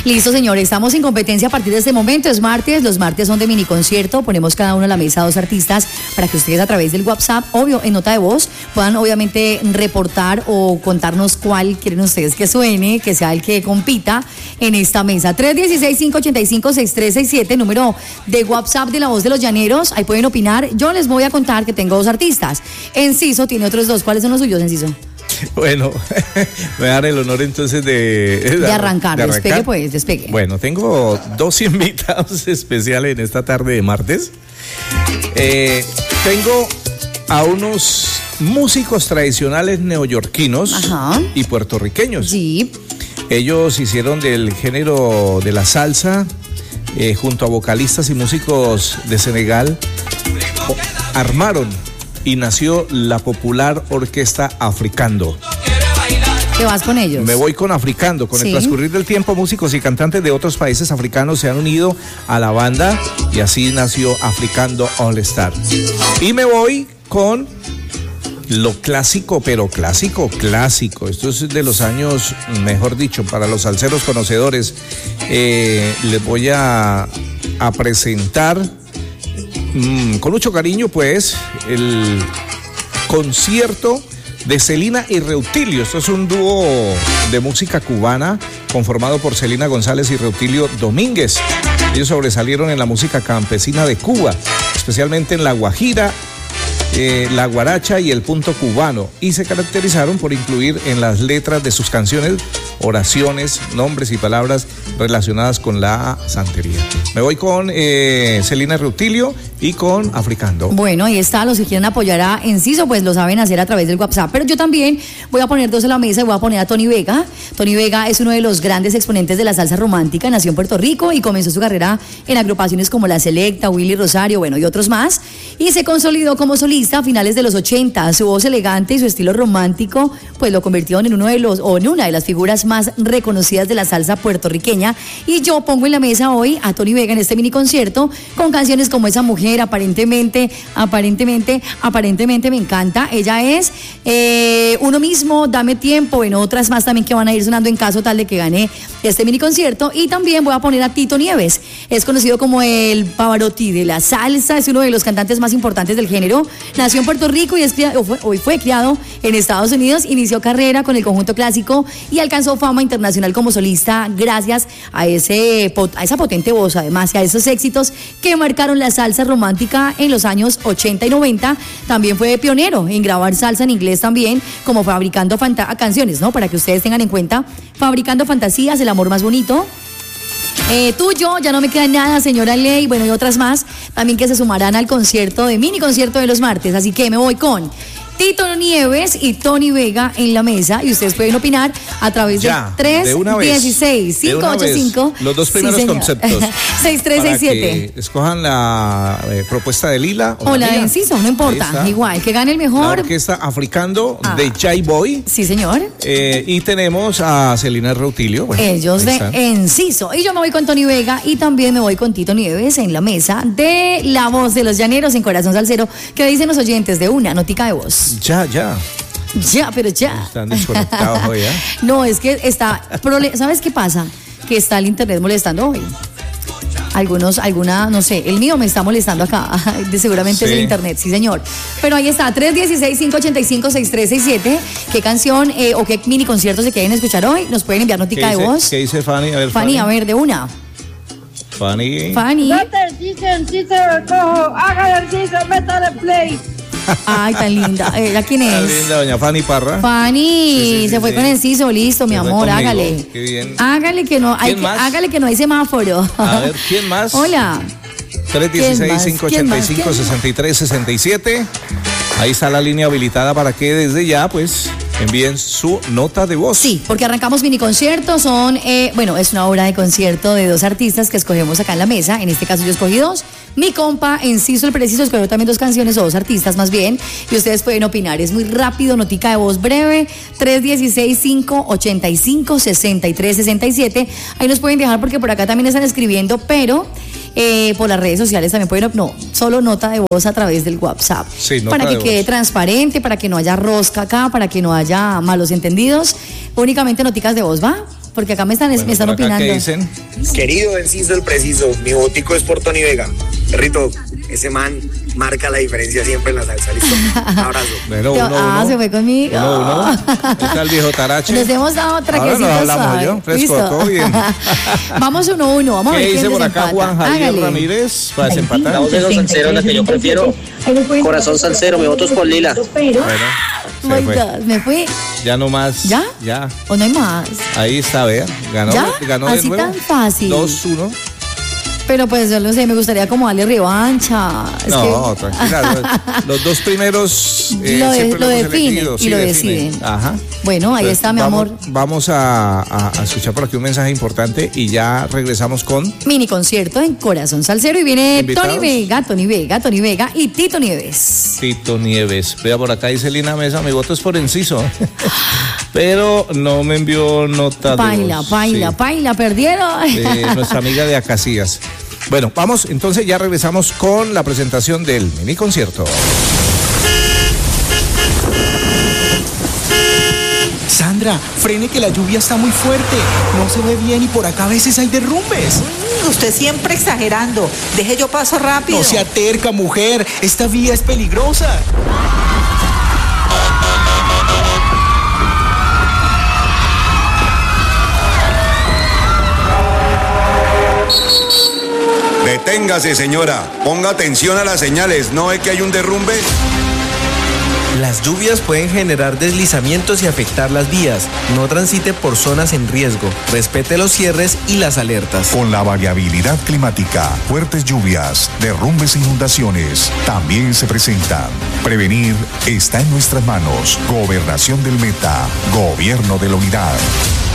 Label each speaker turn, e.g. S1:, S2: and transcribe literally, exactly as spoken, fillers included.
S1: Listo, señores, estamos en competencia a partir de este momento. Es martes, los martes son de mini concierto. Ponemos cada uno a la mesa a dos artistas para que ustedes a través del WhatsApp, obvio, en nota de voz, puedan obviamente reportar o contarnos cuál quieren ustedes que suene, que sea el que compita en esta mesa. tres uno seis, cinco ocho cinco, seis tres seis siete, número de WhatsApp de La Voz de los Llaneros. Ahí pueden opinar. Yo les voy a contar que tengo dos artistas. Enciso tiene otros dos. ¿Cuáles son los suyos, Enciso?
S2: Bueno, me dan el honor entonces de...
S1: De, de arrancar, de arrancar. Despegue pues, despegue.
S2: Bueno, tengo dos invitados especiales en esta tarde de martes. Eh, tengo a unos músicos tradicionales neoyorquinos. Ajá. Y puertorriqueños.
S1: Sí.
S2: Ellos hicieron del género de la salsa, eh, junto a vocalistas y músicos de Senegal, o, armaron y nació la popular orquesta Africando.
S1: ¿Te vas con ellos?
S2: Me voy con Africando. Con ¿Sí? el transcurrir del tiempo, músicos y cantantes de otros países africanos se han unido a la banda y así nació Africando All Star. Y me voy con lo clásico, pero clásico, clásico. Esto es de los años, mejor dicho, para los salseros conocedores. Eh, les voy a, a presentar Mm, con mucho cariño, pues, el concierto de Celina y Reutilio. Esto es un dúo de música cubana conformado por Celina González y Reutilio Domínguez. Ellos sobresalieron en la música campesina de Cuba, especialmente en la guajira, eh, la guaracha y el punto cubano, y se caracterizaron por incluir en las letras de sus canciones oraciones, nombres y palabras relacionadas con la santería. Me voy con eh, Celina Reutilio y con Africando.
S1: Bueno, ahí está, los que quieren apoyar a Enciso, pues lo saben hacer a través del WhatsApp. Pero yo también voy a poner dos en la mesa y voy a poner a Tony Vega. Tony Vega es uno de los grandes exponentes de la salsa romántica, nació en Puerto Rico y comenzó su carrera en agrupaciones como La Selecta, Willy Rosario, bueno, y otros más. Y se consolidó como solista a finales de los ochenta. Su voz elegante y su estilo romántico, pues lo convirtieron en uno de los, o en una de las figuras más reconocidas de la salsa puertorriqueña. Y yo pongo en la mesa hoy a Tony Vega en este mini concierto con canciones como Esa Mujer, aparentemente, aparentemente, aparentemente me encanta. Ella es eh, Uno Mismo, Dame Tiempo, en otras más también que van a ir sonando en caso tal de que gane este mini concierto. Y también voy a poner a Tito Nieves, es conocido como el Pavarotti de la salsa, es uno de los cantantes más importantes del género. Nació en Puerto Rico y es criado, fue, hoy fue criado en Estados Unidos. Inició carrera con el conjunto clásico y alcanzó fama internacional como solista gracias a, ese, a esa potente voz, además, y a esos éxitos que marcaron la salsa romántica en los años ochenta y noventa. También fue pionero en grabar salsa en inglés también, como Fabricando Fanta- canciones, ¿no? Para que ustedes tengan en cuenta, Fabricando Fantasías, El Amor Más Bonito, Eh, tuyo, Ya No Me Queda Nada, Señora Ley, bueno, y otras más también que se sumarán al concierto de mini concierto de los martes. Así que me voy con Tito Nieves y Tony Vega en la mesa y ustedes pueden opinar a través ya, de tres uno seis, cinco ocho cinco
S2: los dos primeros sí, conceptos
S1: seis tres seis siete.
S2: Escojan la eh, propuesta de Lila
S1: o, o la, la de Enciso, no importa, igual, que gane el mejor.
S2: La orquesta Africando ah. de Jay Boy.
S1: Sí, señor.
S2: Eh, y tenemos a Celina Reutilio. Bueno,
S1: ellos de Enciso. Y yo me voy con Tony Vega y también me voy con Tito Nieves en la mesa de La Voz de los Llaneros en Corazón Salsero. ¿Qué dicen los oyentes de una notica de voz?
S2: Ya, ya.
S1: Ya, pero ya.
S2: Están desconectados hoy, ¿eh?
S1: No, es que está... ¿Sabes qué pasa? Que está el internet molestando hoy. Algunos, alguna, no sé, el mío me está molestando acá. Seguramente sí. Es el internet, sí, señor. Pero ahí está, tres uno seis, cinco ocho cinco, seis tres seis siete. ¿Qué canción eh, o qué mini concierto se quieren escuchar hoy? Nos pueden enviar notica de voz.
S2: ¿Qué dice Fanny? A ver,
S1: Fanny, Fanny, a ver, de una.
S2: Fanny.
S1: Fanny.
S3: Haga el ejercicio, métale play.
S1: Ay, tan linda. ¿Ella quién es?
S2: Tan linda, doña Fanny Parra.
S1: Fanny, sí, sí, sí, se fue sí. con Enciso, listo, mi
S2: se
S1: amor, hágale.
S2: Qué bien.
S1: Hágale que no hay, que, hágale que no hay semáforo.
S2: A ver, ¿quién más?
S1: Hola.
S2: tres uno seis, cinco ocho cinco, seis tres seis siete. Ahí está la línea habilitada para que desde ya, pues, envíen su nota de voz.
S1: Sí, porque arrancamos mini conciertos, son, eh, bueno, es una obra de concierto de dos artistas que escogemos acá en la mesa, en este caso yo escogí dos. Mi compa Enciso el Preciso escogió también dos canciones o dos artistas más bien, y ustedes pueden opinar, es muy rápido, notica de voz breve, tres uno seis, cinco ocho cinco, seis tres seis siete, ahí nos pueden dejar porque por acá también están escribiendo, pero... Eh, por las redes sociales también pueden, no, solo nota de voz a través del WhatsApp,
S2: sí,
S1: para que quede voz. Transparente, para que no haya rosca acá, para que no haya malos entendidos, únicamente noticas de voz, ¿va? porque acá me están,
S2: Bueno,
S1: me están
S2: por acá,
S1: opinando.
S2: ¿qué dicen?
S4: Querido Enciso el Preciso, mi votico es por Tony Vega. Perrito, ese man marca la diferencia siempre en la salsa. ¿Listo? Abrazo.
S2: Bueno,
S1: Yo-
S2: uno,
S1: ah,
S2: uno.
S1: se fue conmigo.
S2: Uno, uno. Ahí está el viejo Tarache.
S1: Nos hemos dado
S2: Ahora
S1: traquecitos
S2: nos hablamos,
S1: suave.
S2: yo, fresco,
S1: ¿Listo?
S2: todo bien.
S1: Vamos uno a uno, vamos a ver
S2: ¿Qué
S1: quién
S2: dice por acá
S1: desempata.
S2: Juan Javier
S1: Hágale.
S2: Ramírez para desempatar?
S5: La voz de los salseros, la que yo prefiero. Corazón salsero, mi voto es por Lila.
S2: Bueno,
S1: Oh
S2: se
S1: my
S2: fue.
S1: God, me fui.
S2: Ya no más.
S1: ¿Ya?
S2: Ya.
S1: ¿O no hay más?
S2: Ahí está, vea. Ganó,
S1: ¿Ya?
S2: ganó de
S1: Así
S2: nuevo.
S1: tan fácil.
S2: dos uno.
S1: Pero pues yo no sé, me gustaría como darle revancha. Es
S2: No,
S1: que-
S2: tranquila. Los, los dos primeros eh,
S1: Lo de-
S2: siempre
S1: lo
S2: hemos
S1: definen
S2: elegido,
S1: y
S2: sí,
S1: lo
S2: definen.
S1: deciden.
S2: Ajá.
S1: Bueno, ahí
S2: Entonces,
S1: está, mi
S2: vamos,
S1: amor.
S2: Vamos a, a- a escuchar por aquí un mensaje importante y ya regresamos con
S1: Mini concierto en Corazón Salsero y viene
S2: ¿Invitados?
S1: Tony Vega, Tony Vega, Tony Vega y Tito Nieves.
S2: Tito Nieves. Vea, por acá dice Lina Mesa, mi voto es por Enciso. Pero no me envió nota de
S1: Paila,
S2: voz.
S1: paila,
S2: Sí.
S1: paila, perdieron.
S2: De nuestra amiga de Acacias. Bueno, vamos, entonces ya regresamos con la presentación del mini concierto.
S6: Sandra, frene que la lluvia está muy fuerte. No se ve bien y por acá a veces hay derrumbes.
S7: Usted siempre exagerando. Deje yo paso rápido.
S6: No sea terca, mujer. Esta vía es peligrosa.
S8: Deténgase, señora. Ponga atención a las señales. ¿No ve que hay un derrumbe?
S9: Las lluvias pueden generar deslizamientos y afectar las vías. No transite por zonas en riesgo. Respete los cierres y las alertas.
S10: Con la variabilidad climática, fuertes lluvias, derrumbes e inundaciones también se presentan. Prevenir está en nuestras manos. Gobernación del Meta. Gobierno de la Unidad.